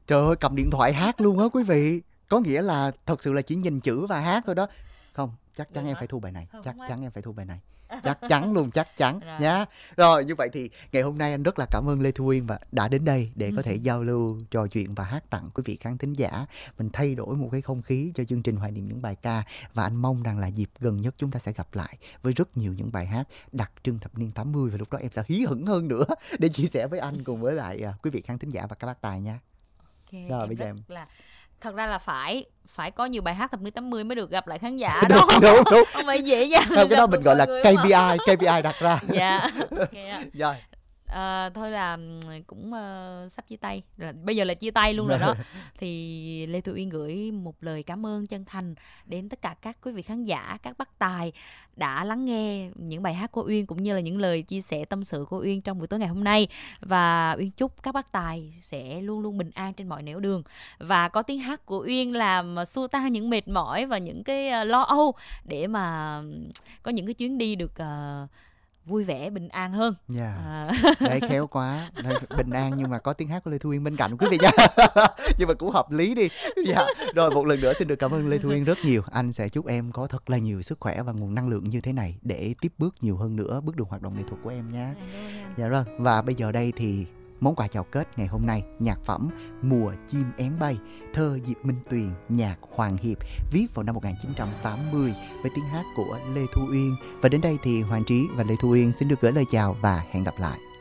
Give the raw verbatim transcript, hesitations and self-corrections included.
Trời ơi, cầm điện thoại hát luôn á quý vị. Có nghĩa là thật sự là chỉ nhìn chữ và hát thôi đó. Không, chắc chắn Được em hả? phải thu bài này. Không Chắc không anh. chắn em phải thu bài này. Chắc chắn luôn, chắc chắn Rồi. nhá. Rồi, như vậy thì ngày hôm nay anh rất là cảm ơn Lê Thu Uyên và đã đến đây để có thể giao lưu, trò chuyện và hát tặng quý vị khán thính giả. Mình thay đổi một cái không khí cho chương trình Hoài niệm những bài ca, và anh mong rằng là dịp gần nhất chúng ta sẽ gặp lại với rất nhiều những bài hát đặc trưng thập niên tám mươi, và lúc đó em sẽ hí hửng hơn nữa để chia sẻ với anh cùng với lại à, quý vị khán thính giả và các bác tài nha. Ok, Rồi em bây giờ rất em là thật ra là phải phải có nhiều bài hát thập niên tám mươi mới được gặp lại khán giả đúng đó. đúng đúng. Không phải dễ dàng Không, được cái đó gặp mình được gọi mọi là người ca đúng pê không? i ca pê i đặt ra. Dạ. Ok ạ. Rồi. Ờ, thôi là ừm, cũng ờ, sắp chia tay là bây giờ là chia tay luôn rồi đó, thì Lê Thu Uyên gửi một lời cảm ơn chân thành đến tất cả các quý vị khán giả, các bác tài đã lắng nghe những bài hát của Uyên cũng như là những lời chia sẻ tâm sự của Uyên trong buổi tối ngày hôm nay. Và Uyên chúc các bác tài sẽ luôn luôn bình an trên mọi nẻo đường, và có tiếng hát của Uyên làm xua tan những mệt mỏi và những cái ờ, lo âu, để mà ừm, có những cái chuyến đi được ờ, vui vẻ bình an hơn. Dạ. À. Đấy, khéo quá. Đấy, bình an nhưng mà có tiếng hát của Lê Thu Uyên bên cạnh quý vị nha. Nhưng mà cũng hợp lý đi. Dạ. Rồi một lần nữa xin được cảm ơn Lê Thu Uyên rất nhiều. Anh sẽ chúc em có thật là nhiều sức khỏe và nguồn năng lượng như thế này để tiếp bước nhiều hơn nữa bước đường hoạt động nghệ thuật của em nha. Dạ rồi. Và bây giờ đây thì món quà chào kết ngày hôm nay, nhạc phẩm Mùa chim én bay, thơ Diệp Minh Tuyền, nhạc Hoàng Hiệp, viết vào năm một nghìn chín trăm tám mươi với tiếng hát của Lê Thu Uyên. Và đến đây thì Hoàng Trí và Lê Thu Uyên xin được gửi lời chào và hẹn gặp lại.